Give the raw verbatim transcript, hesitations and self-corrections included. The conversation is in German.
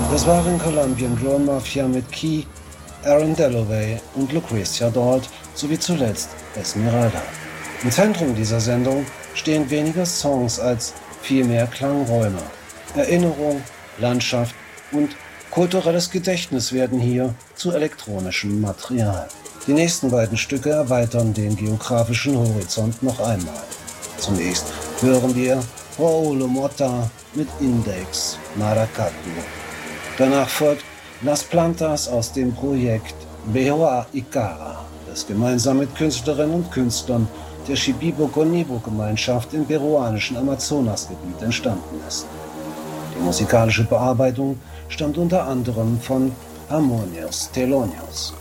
Das waren Colombian Drone Mafia mit Key, Aaron Dalloway und Lucrecia Dalt sowie zuletzt Esmeralda. Im Zentrum dieser Sendung stehen weniger Songs als vielmehr Klangräume. Erinnerung, Landschaft und kulturelles Gedächtnis werden hier zu elektronischem Material. Die nächsten beiden Stücke erweitern den geografischen Horizont noch einmal. Zunächst hören wir Paulo Motta mit Index Maracatu. Danach folgt Las Plantas aus dem Projekt Behoa y Cara, das gemeinsam mit Künstlerinnen und Künstlern der Shipibo-Conibo-Gemeinschaft im peruanischen Amazonasgebiet entstanden ist. Die musikalische Bearbeitung stammt unter anderem von Harmonios Thelonious.